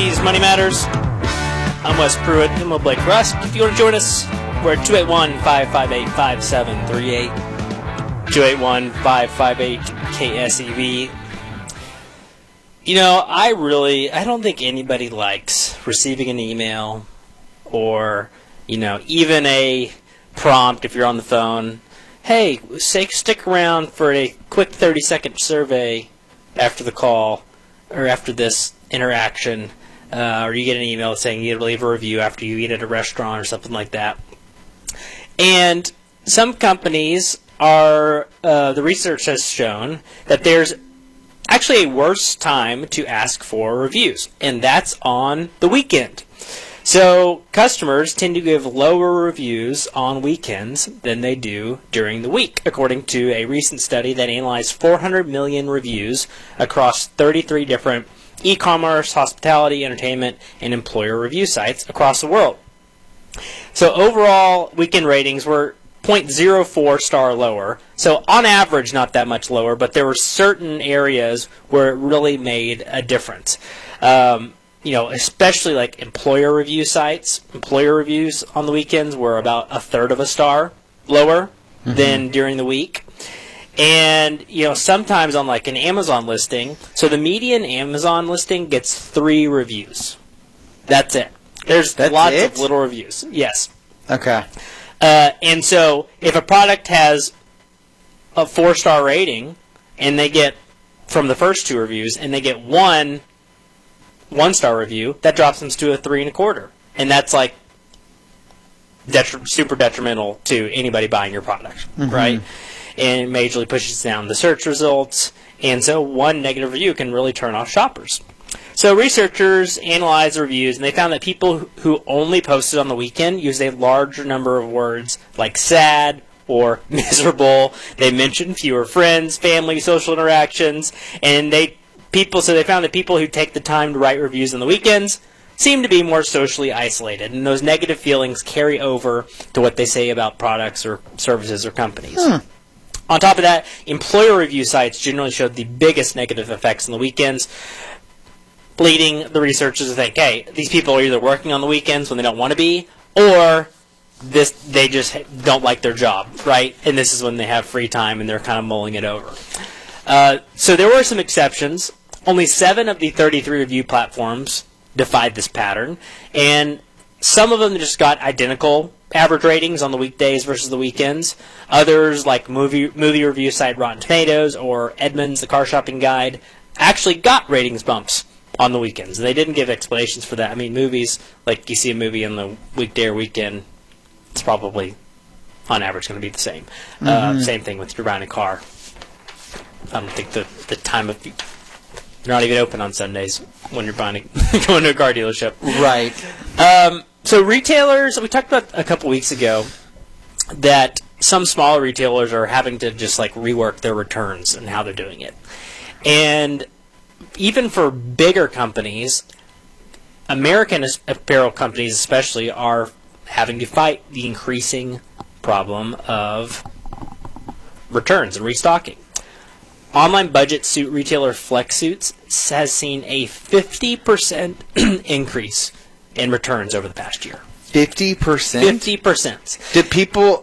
Strategies Money Matters. I'm Wes Pruitt. I'm with Blake Rusk. If you want to join us, we're at 281-558-5738. 281-558-KSEV. You know, I don't think anybody likes receiving an email or, even a prompt if you're on the phone. Hey, stick around for a quick 30-second survey after the call or after this interaction. Or you get an email saying you need to leave a review after you eat at a restaurant or something like that. And some companies are, the research has shown that there's actually a worse time to ask for reviews, and that's on the weekend. So customers tend to give lower reviews on weekends than they do during the week, according to a recent study that analyzed 400 million reviews across 33 different e-commerce, hospitality, entertainment, and employer review sites across the world. So overall, weekend ratings were 0.04 star lower. So on average, not that much lower, but there were certain areas where it really made a difference. Especially like employer review sites. Employer reviews on the weekends were about a third of a star lower than during the week. And, sometimes on like an Amazon listing, so the median Amazon listing gets 3 reviews. That's it. That's lots of little reviews. Yes. Okay. And so if a product has a 4-star rating and they get from the first 2 reviews and they get one 1-star review, that drops them to a 3.25. And that's like super detrimental to anybody buying your product, right? And it majorly pushes down the search results. And so one negative review can really turn off shoppers. So researchers analyzed the reviews, and they found that people who only posted on the weekend used a larger number of words like sad or miserable. They mentioned fewer friends, family, social interactions, and they found that people who take the time to write reviews on the weekends seem to be more socially isolated, and those negative feelings carry over to what they say about products or services or companies. On top of that, employer review sites generally showed the biggest negative effects on the weekends, leading the researchers to think, hey, these people are either working on the weekends when they don't want to be, or they just don't like their job, right? And this is when they have free time and they're kind of mulling it over. So there were some exceptions. Only 7 of the 33 review platforms defied this pattern, and some of them just got identical average ratings on the weekdays versus the weekends. Others, like movie review site Rotten Tomatoes or Edmunds, the car shopping guide, actually got ratings bumps on the weekends. And they didn't give explanations for that. I mean, movies, like you see a movie on the weekday or weekend, it's probably, on average, going to be the same. Same thing with if you're buying a car. I don't think the time of... They're not even open on Sundays when you're going to a car dealership. Right. So retailers, we talked about a couple weeks ago that some smaller retailers are having to just like rework their returns and how they're doing it. And even for bigger companies, American apparel companies especially are having to fight the increasing problem of returns and restocking. Online budget suit retailer FlexSuits has seen a 50% increase in returns over the past year. 50%? 50%. Did people,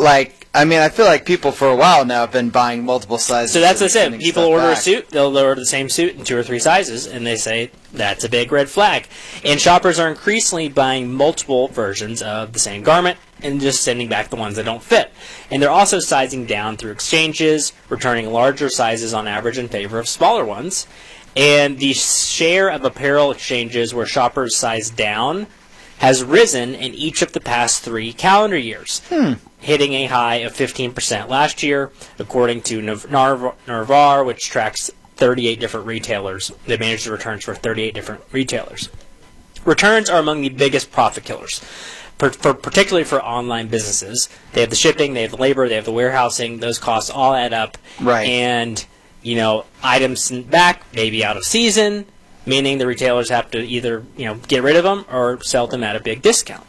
I feel like people for a while now have been buying multiple sizes. So that's what I said. People order a suit, they'll order the same suit in 2 or 3 sizes, and they say that's a big red flag. And shoppers are increasingly buying multiple versions of the same garment and just sending back the ones that don't fit. And they're also sizing down through exchanges, returning larger sizes on average in favor of smaller ones. And the share of apparel exchanges where shoppers size down has risen in each of the past 3 calendar years, hitting a high of 15% last year, according to Narvar, which tracks 38 different retailers. They manage the returns for 38 different retailers. Returns are among the biggest profit killers, particularly for online businesses. They have the shipping, they have the labor, they have the warehousing. Those costs all add up. Right. And, items sent back may be out of season, meaning the retailers have to either, get rid of them or sell them at a big discount.